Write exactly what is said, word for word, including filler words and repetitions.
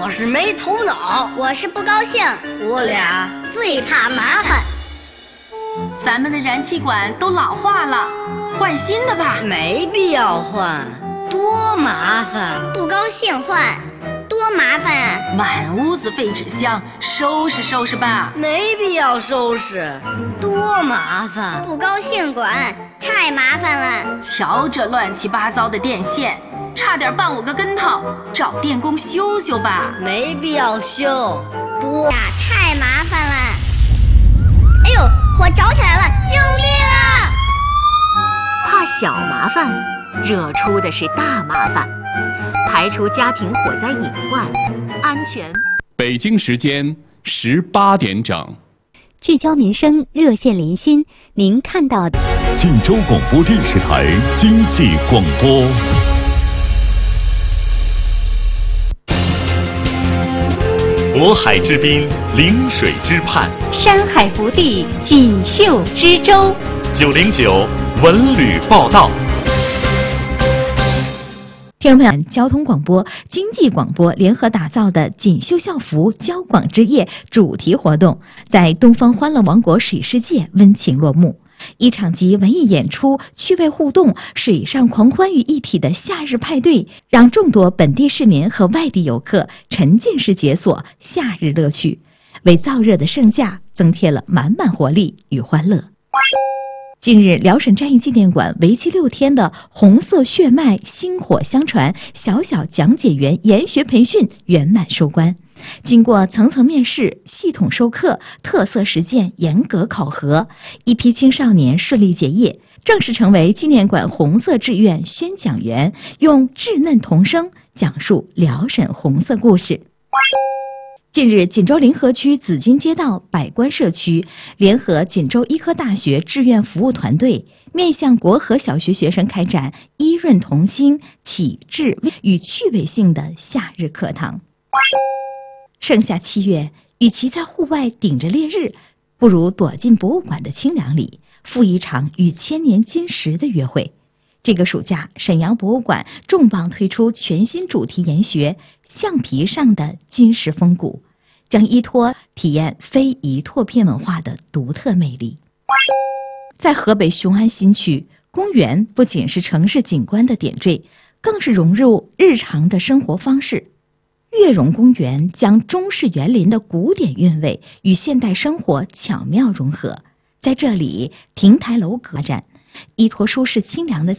我是没头脑， 我是不高兴， 我俩最怕麻烦。 咱们的燃气管都老化了，换新的吧。 没必要换，多麻烦。 不高兴换，多麻烦啊！ 满屋子废纸箱，收拾收拾吧。 没必要收拾，多麻烦。 不高兴管，太麻烦了。 瞧这乱七八糟的电线，差点绊我个跟头，找电工修修吧。 没必要修，多呀，太麻烦了。哎呦，火着起来了，救命啊！ 怕小麻烦，惹出的是大麻烦。排除家庭火灾隐患，安全。 北京时间十八点整， 聚焦民生，热线连心。您看到的晋州广播电视台经济广播。渤海之滨，临水之畔， 山海福地，锦绣之州。 九零九文旅报道。 听众朋友，交通广播、经济广播联合打造的锦绣校服交广之夜主题活动，在东方欢乐王国水世界温情落幕。一场集文艺演出、趣味互动、水上狂欢于一体的夏日派对，让众多本地市民和外地游客沉浸式解锁夏日乐趣，为燥热的盛夏增添了满满活力与欢乐。近日，辽沈战役纪念馆为期六天的红色血脉薪火相传小小讲解员研学培训圆满收官。经过层层面试、系统授课、特色实践严格考核，一批青少年顺利结业，正式成为纪念馆红色志愿宣讲员，用稚嫩童声讲述辽沈红色故事。近日，锦州临河区紫金街道百官社区联合锦州医科大学志愿服务团队，面向国和小学学生开展医润童心、启智与趣味性的夏日课堂。盛夏七月，与其在户外顶着烈日，不如躲进博物馆的清凉里，赴一场与千年金石的约会。这个暑假，沈阳博物馆重磅推出全新主题研学橡皮上的金石风骨，将依托体验非遗拓片文化的独特魅力。在河北雄安新区，公园不仅是城市景观的点缀，更是融入日常的生活方式。悦榕公园将中式园林的古典韵味与现代生活巧妙融合，在这里亭台楼阁展，依托舒适清凉的